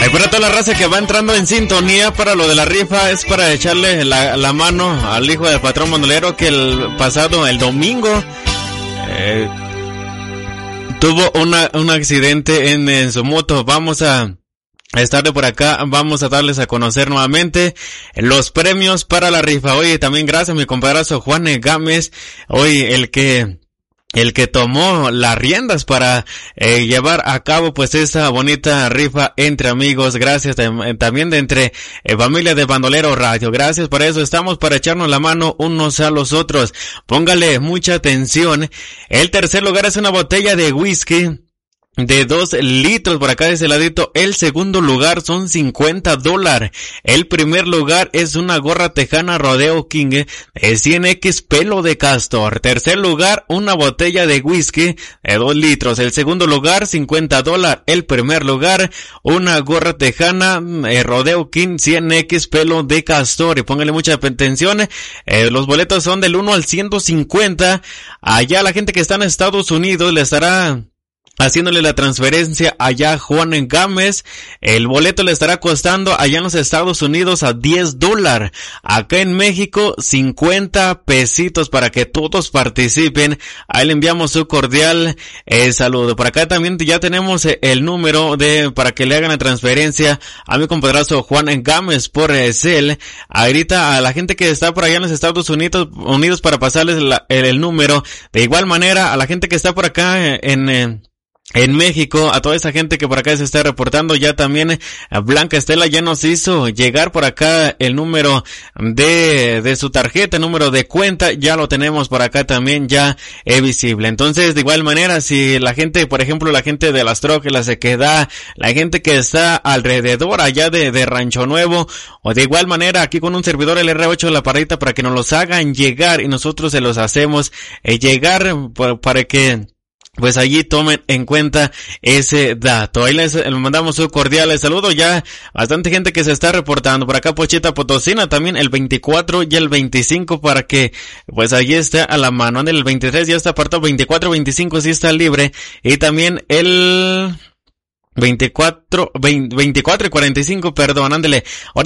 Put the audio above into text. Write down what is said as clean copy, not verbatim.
Para toda la raza que va entrando en sintonía para lo de la rifa, es para echarle la mano al hijo del patrón bandolero que el domingo tuvo un accidente en su moto. Vamos a estarle por acá, vamos a darles a conocer nuevamente los premios para la rifa. Oye, también gracias a mi compadrazo Juan Gámez, hoy el que tomó las riendas para llevar a cabo pues esa bonita rifa entre amigos. Gracias también de entre familia de Bandolero Radio. Gracias por eso. Estamos para echarnos la mano unos a los otros. Póngale mucha atención. El tercer lugar es una botella de whisky de 2 litros por acá de ese ladito. El segundo lugar son $50. El primer lugar es una gorra tejana Rodeo King 100X pelo de castor. Tercer lugar, una botella de whisky de 2 litros. El segundo lugar, $50. El primer lugar, una gorra tejana Rodeo King 100X pelo de castor. Y póngale mucha atención, los boletos son del 1 al 150. Allá la gente que está en Estados Unidos le estará haciéndole la transferencia allá Juan Gámez. El boleto le estará costando allá en los Estados Unidos a $10. Acá en México 50 pesitos para que todos participen. Ahí le enviamos su cordial saludo. Por acá también ya tenemos el número para que le hagan la transferencia a mi compadrazo Juan Gámez por Cel. Ahorita a la gente que está por allá en los Estados Unidos para pasarles el número. De igual manera a la gente que está por acá en México, a toda esa gente que por acá se está reportando, ya también Blanca Estela ya nos hizo llegar por acá el número de su tarjeta, el número de cuenta, ya lo tenemos por acá también ya visible. Entonces, de igual manera, si la gente, por ejemplo, la gente de Las Troques, la Sequedad, la gente que está alrededor allá de Rancho Nuevo, o de igual manera aquí con un servidor el R8 La Parrita para que nos los hagan llegar y nosotros se los hacemos llegar para que pues allí tomen en cuenta ese dato. Ahí les mandamos un cordial saludo. Ya bastante gente que se está reportando. Por acá Pochita Potosina también el 24 y el 25 para que pues allí esté a la mano. El 23 ya está apartado, 24, 25 sí está libre. Y también el 24 y 45, perdón, ándele.